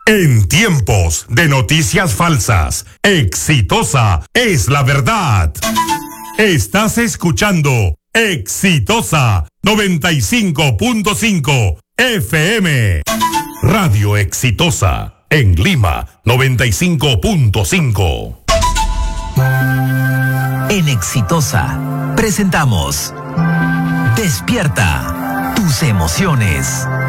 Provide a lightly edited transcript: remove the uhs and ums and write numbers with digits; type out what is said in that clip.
En tiempos de noticias falsas, exitosa es la verdad. Estás escuchando Exitosa 95.5 FM. Radio Exitosa en Lima 95.5. En Exitosa presentamos Despierta tus emociones.